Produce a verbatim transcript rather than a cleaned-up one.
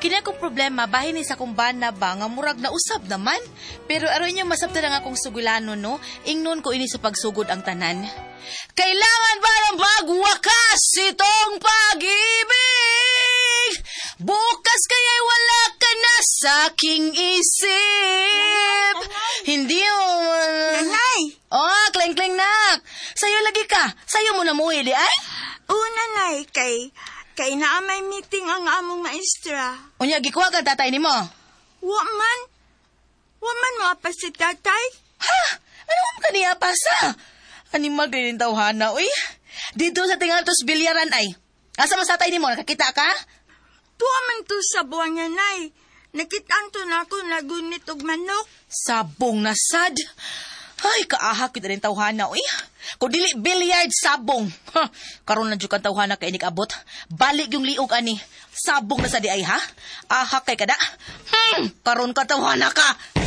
Kini akong problema, bahin ni sa kumbana ba, nga murag na usab naman. Pero aron niya masabta lang akong sugulano, no? Ingnon ko ini sa pagsugod ang tanan. Kailangan ba ng magwakas itong pag-ibig? Bukas kaya'y wala ka na sa aking isip. Hindi oh. Nanay! Oh, kling-kling nak. Sayo lagi ka. Sayo mo na mo, di ay? Oo, nanay, kay... Kay naa may meeting ang among maestra. Unya, gikuha ka tatay ni mo. Wa man. Wa man mo apa si tatay. Ha? Ano mo ka niya pasa? Animal din tawhana, uy. Dito sa tingal tos bilyaran ay. Asa mas tatay ni mo, nakakita ka? Tuwa man to sa buwang nanay. Nakitaan to na ako nagunit og manok. Sabong na sad. Ay, kaahak kita rin tawhana, uy. Kung dili billiard, sabong. Ha, karon na dyan ka tawhana kay inik abot. Balik yung liog, ani. Sabong na sa di ay, ha? Ahak kay kada. Hmm, karon ka tawhana ka.